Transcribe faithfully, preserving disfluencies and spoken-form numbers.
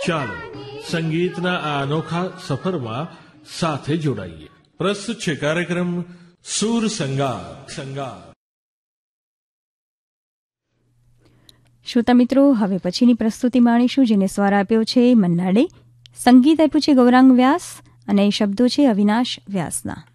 ચાલો સંગીતના આ અનોખા સફરમાં સાથે જોડાઈએ. પ્રસ્તુત છે કાર્યક્રમ સૂર સંગાર. સંગાર શ્રોતા મિત્રો, હવે પછીની પ્રસ્તુતિ માણીશું, જેને સ્વર આપ્યો છે મન્નાડે, સંગીત આપ્યું છે ગૌરાંગ વ્યાસ અને શબ્દો છે અવિનાશ વ્યાસના.